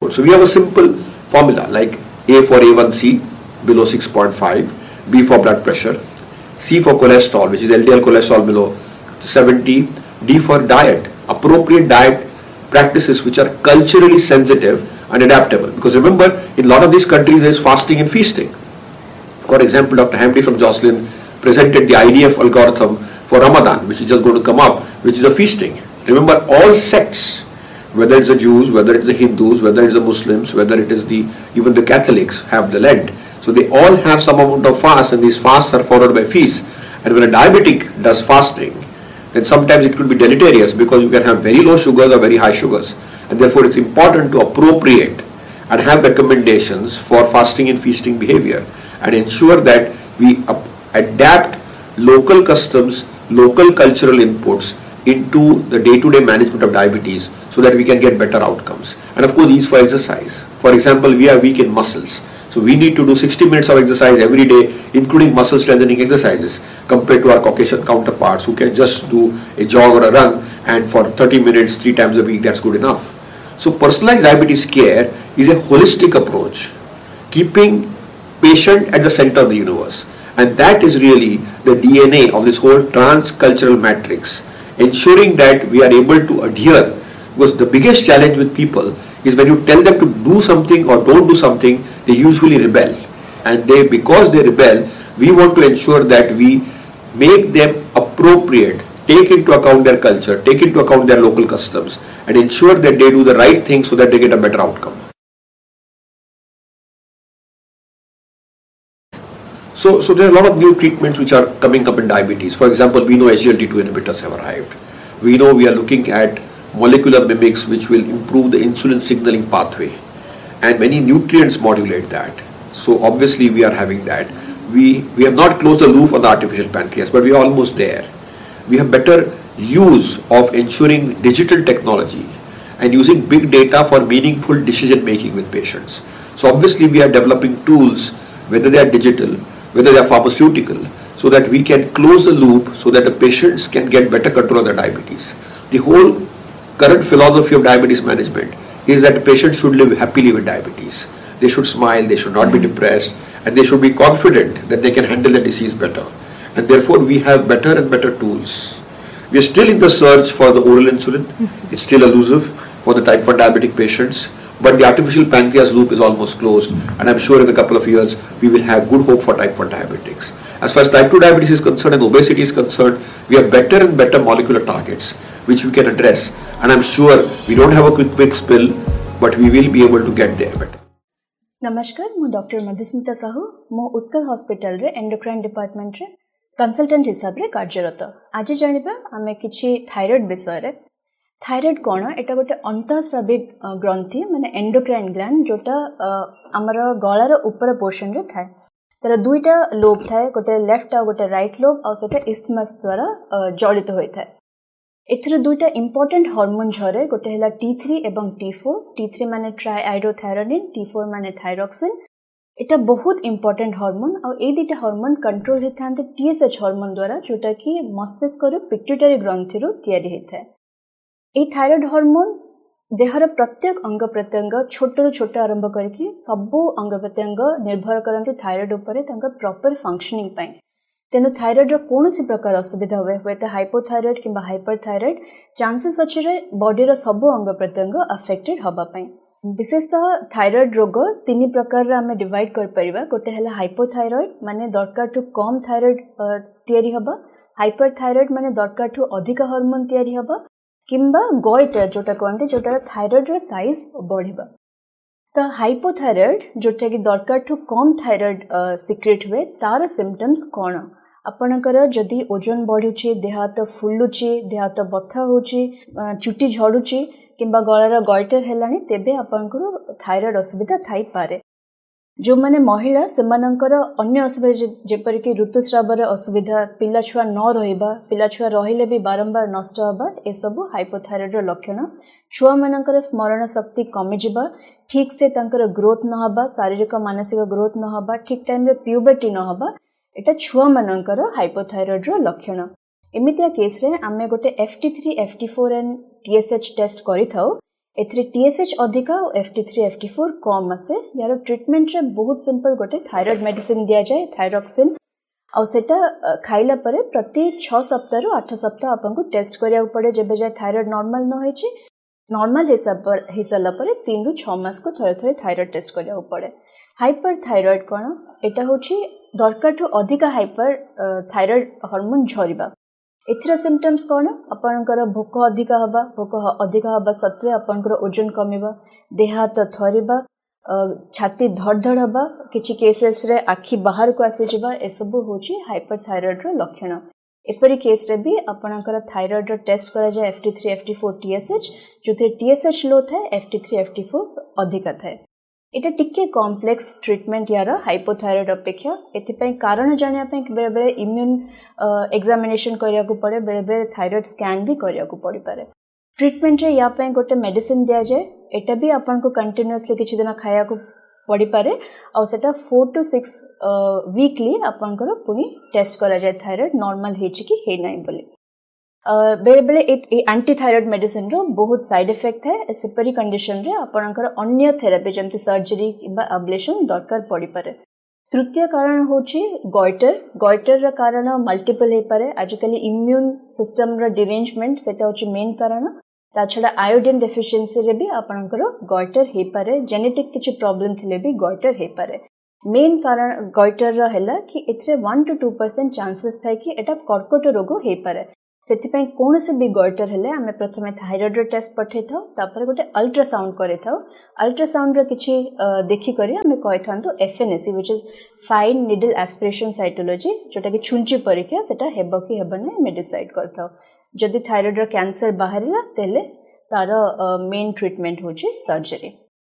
So we have a simple formula like A for A1C below 6.5, B for blood pressure, C for cholesterol, which is LDL cholesterol below 70, D for diet, appropriate diet practices which are culturally sensitive and adaptable. Because remember, in a lot of these countries there is fasting and feasting. For example, Dr. Hamdi from Jocelyn presented the IDF algorithm for Ramadan, which is just going to come up, which is a feasting. Remember, all sects, whether it's the Jews, whether it's the Hindus, whether it's the Muslims, whether it is even the Catholics have the Lent. So they all have some amount of fast, and these fasts are followed by feasts. And when a diabetic does fasting, then sometimes it could be deleterious because you can have very low sugars or very high sugars. And therefore it's important to appropriate and have recommendations for fasting and feasting behavior and ensure that we adapt local customs, local cultural inputs into the day-to-day management of diabetes so that we can get better outcomes. And of course, these for exercise. For example, we are weak in muscles. So we need to do 60 minutes of exercise every day, including muscle strengthening exercises, compared to our Caucasian counterparts who can just do a jog or a run, and for 30 minutes, 3 times a week, that's good enough. So personalized diabetes care is a holistic approach, keeping patient at the center of the universe. And that is really the DNA of this whole transcultural matrix, ensuring that we are able to adhere. Because the biggest challenge with people is when you tell them to do something or don't do something, they usually rebel. And because they rebel, we want to ensure that we make them appropriate, take into account their culture, take into account their local customs, and ensure that they do the right thing so that they get a better outcome. So there are a lot of new treatments which are coming up in diabetes. For example, we know SGLT2 inhibitors have arrived. We know we are looking at molecular mimics which will improve the insulin signaling pathway, and many nutrients modulate that. So obviously we are having that. We have not closed the loop on the artificial pancreas, but we are almost there. We have better use of ensuring digital technology and using big data for meaningful decision making with patients. So obviously we are developing tools, whether they are digital, whether they are pharmaceutical, so that we can close the loop so that the patients can get better control of their diabetes. The whole current philosophy of diabetes management is that the patient should live happily with diabetes. They should smile, they should not be depressed, and they should be confident that they can handle the disease better. And therefore we have better and better tools. We are still in the search for the oral insulin. It's still elusive for the type 1 diabetic patients, but the artificial pancreas loop is almost closed, and I'm sure in a couple of years we will have good hope for type 1 diabetics. As far as type 2 diabetes is concerned and obesity is concerned, we have better and better molecular targets which we can address, and I'm sure we don't have a quick fix pill, but we will be able to get there better. नमस्कार, मु doctor Madhusmita Sahu मो Utkal hospital रे endocrine department रे consultant हिसाब रे कार्यरत। आज जानिबा आमे किछि थायराइड विषय रे। थायराइड कोन एटा गोटे अंतःस्राविक ग्रंथि माने एंडोक्राइन ग्लैंड जोटा हमर गळार ऊपर पोर्शन रे थाय। तार दुईटा लोब थाय, गोटे लेफ्ट आ गोटे राइट लोब आ सेटा इस्थमस द्वारा जड़ित होय थाय। एथिर दुईटा इंपोर्टेंट हार्मोन झरे, गोटे हैला T3 एवं T4। T3 माने ट्राइआइडोथायरोनिन, T4 माने थायरॉक्सिन। एटा बहुत इंपोर्टेंट हार्मोन आ ए दुईटा हार्मोन कंट्रोल हेथांते TSH हार्मोन द्वारा, जोटा कि मस्तिष्क रो पिट्यूटरी ग्रंथि रो तयारी हेथाय। ए थायराइड हार्मोन देहर प्रत्येक अंग प्रत्यंग छोटरू छोट आरंभ करके सबो अंग प्रत्यंग निर्भर करंती थायराइड उपरे तांका प्रॉपर फंक्शनिंग पई। तेनु थायराइड रो कोनोसी प्रकार असुविधा हुए तो हाइपोथायराइड किंबा हाइपरथायराइड चांसेस अछि रे बॉडी रो सबो अंग प्रत्यंग अफेक्टेड हबा पई। विशेषतः थायराइड रोग 3 प्रकार रे हमें डिवाइड कर परिबा। गोटे हैला हाइपोथायराइड माने दरकार टू कम थायराइड तयारी हबा, हाइपरथायराइड माने दरकार टू अधिक हार्मोन तयारी हबा, किंबा गोइटर जोटा कहंते जोटा थायराइड रो साइज बढ़िबा। तो हाइपोथायराइड जोटा कि दरकार टू कम थायराइड सिक्रेट हुए तार सिम्पटम्स कोन? आपणकर जदि ओजन बढ़ुची, देह हाथ फुलुची, देह हाथ बथा होची, चुटी झड़ुची किंबा गळार गॉइटर हेलानी, तेबे आपणकर थायराइड असुविधा थाई पारे। जो माने महिला सेमानकर अन्य असुविधा जेपर कि ऋतुस्रावर असुविधा, पिला छुआ न रहिबा, पिला छुआ रहिले भी बारंबार नष्ट हबा, ए सब हाइपोथायराइड रो लक्षण। छुआ मानकर स्मरण शक्ति कमी जिबा, ठीक से तांकर ग्रोथ न हबा, शारीरिक मानसिक ग्रोथ न हबा, ठीक टाइम रे प्यूबर्टी न हबा, एटा छुआ मानकर हाइपोथायराइड रो लक्षण। एमितिया केस रे आमे गोटे FT3, FT4 and TSH test करि थाउ। एथरे TSH अधिका और FT3 FT4 कम आसे यार ट्रीटमेंट रे बहुत सिंपल गोटे थायराइड मेडिसिन दिया जाए थायरॉक्सिन और सेटा खाइला परे प्रति 6 सप्ताह रु 8 सप्ताह आपन को टेस्ट करिया पड़े जेबे जाय थायराइड नॉर्मल न होय छी नॉर्मल हिसाब पर 3 रु 6 मास को थरे थरे थायराइड टेस्ट करिया पड़े हाइपर थायराइड कोन एटा होची दरकार ठो अधिका हाइपर थायराइड हार्मोन झरिबा एथिरा सिम्पटम्स कोन आपनकर भोक अधिका हबा सत्वे आपनकर ओजन कमिबा देह हाथ थरिबा छाती धड़ धड़ हबा किछि केसेस रे आखि बाहर को आसी जिबा ए सब होची हाइपर थायराइड रो लक्षण एपरी केस रे भी आपनकर थायराइड रो टेस्ट करा जाय FT3 FT4 TSH जोथे TSH लो थाए FT3 FT4 अधिका थाए एटा टिके कॉम्प्लेक्स ट्रीटमेंट यार हाइपोथायराइड अपेक्षा एथिपई कारण जानिया पई बेले बेले इम्यून एग्जामिनेशन करिया को पड़े बेले बेले थायराइड स्कैन भी करिया को पड़ी पारे ट्रीटमेंट रे या पई गोटे मेडिसिन दिया जाए एटा भी आपन को कंटीन्यूअसली किछि दिन खाया को पड़ी पारे और सेटा 4 to 6 वीकली आपन को पुनी टेस्ट करा जाए थायराइड नॉर्मल हेछि कि हे नै बोले बेले बेले एंटी थायराइड मेडिसिन रो बहुत साइड इफेक्ट है सेपरी कंडीशन रे आपनकर अन्य थेरेपी जेमति सर्जरी किबा अब्लेशन दरकार पड़ी पारे तृतीय कारण होची गॉइटर रा कारण मल्टीपल हे पारे आजकल इम्यून सिस्टम रा डिरेंजमेंट सेटा होची मेन कारण ता छडा आयोडीन डेफिशिएंसी रे भी आपनकर गॉइटर हे पारे जेनेटिक किछि प्रॉब्लम थिले भी गॉइटर हे पारे मेन कारण गॉइटर रा हैला कि एथरे 1 to 2% चांसेस थाय कि एटा कर्कट रोग हे पारे सेथिपई कोन से भी गॉइटर हेले आमे प्रथमे थायराइड टेस्ट पठे था तापर गोटे अल्ट्रासाउंड करे था अल्ट्रासाउंड रे किछि देखि करी आमे कहि थांतो FNAC which is fine needle aspiration cytology जोटा कि छुंची परीक्षा सेटा हेबो कि हेबो नै मे डिसाइड करथाओ जदि थायराइड रो कैंसर बाहरिला तेले तार मेन ट्रीटमेंट होची surgery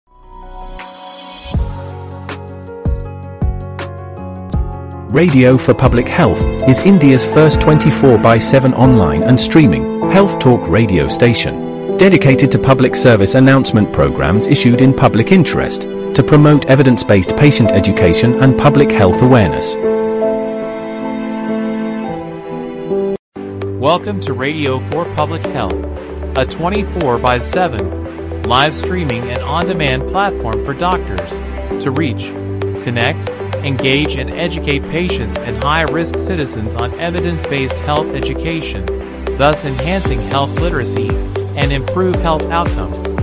Radio for Public Health is India's first 24/7 online and streaming health talk radio station, dedicated to public service announcement programs issued in public interest to promote evidence-based patient education and public health awareness. Welcome to Radio for Public Health, a 24/7 live streaming and on-demand platform for doctors to reach, connect, engage and educate patients and high-risk citizens on evidence-based health education, thus enhancing health literacy and improve health outcomes.